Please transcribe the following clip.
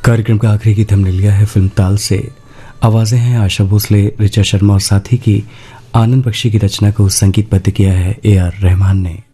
कार्यक्रम का आखिरी गीत हमने लिया है फिल्म ताल से। आवाजें हैं आशा भोसले, ऋचा शर्मा और साथी की। आनंद बख्शी की रचना को संगीतबद्ध किया है AR रहमान ने।